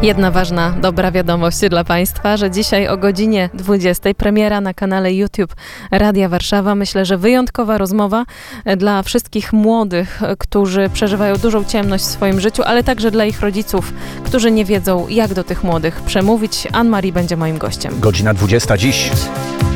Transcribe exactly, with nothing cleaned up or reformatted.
Jedna ważna, dobra wiadomość dla Państwa, że dzisiaj o godzinie dwudziestej premiera na kanale YouTube Radia Warszawa. Myślę, że wyjątkowa rozmowa dla wszystkich młodych, którzy przeżywają dużą ciemność w swoim życiu, ale także dla ich rodziców, którzy nie wiedzą, jak do tych młodych przemówić. Anne-Marie będzie moim gościem. Godzina dwudziesta dziś.